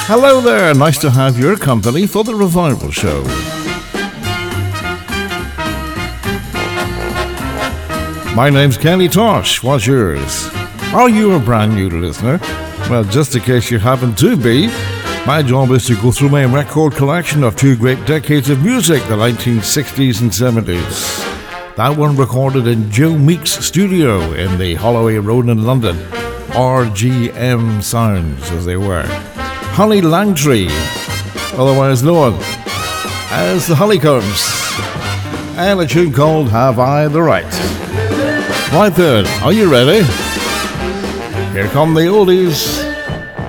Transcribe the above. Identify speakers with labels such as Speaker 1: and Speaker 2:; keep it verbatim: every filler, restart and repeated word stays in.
Speaker 1: Hello there, nice to have your company for the Revival Show. My name's Kenny Tosh, what's yours? Are you a brand new listener? Well, just in case you happen to be, my job is to go through my record collection of two great decades of music, the nineteen sixties and seventies. That one recorded in Joe Meek's studio in the Holloway Road in London. R G M Sounds, as they were. Honey Langtree, otherwise known as the Honeycombs, and a tune called Have I the Right. Right then, are you ready? Here come the oldies.